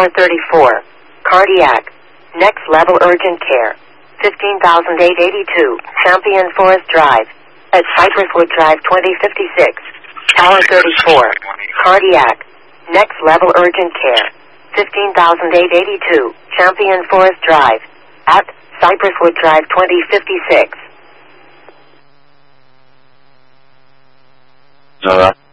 Tower 34. Cardiac. Next level urgent care. 15,882. Champion Forest Drive. At Cypresswood Drive 2056. Tower 34. Cardiac. Next level urgent care. 15,882. Champion Forest Drive. At Cypresswood Drive 2056.